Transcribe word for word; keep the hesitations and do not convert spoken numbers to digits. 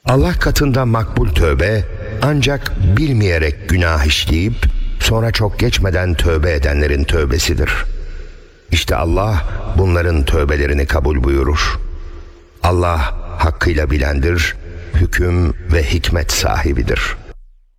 Allah katında makbul tövbe ancak bilmeyerek günah işleyip sonra çok geçmeden tövbe edenlerin tövbesidir. İşte Allah bunların tövbelerini kabul buyurur. Allah hakkıyla bilendir, hüküm ve hikmet sahibidir.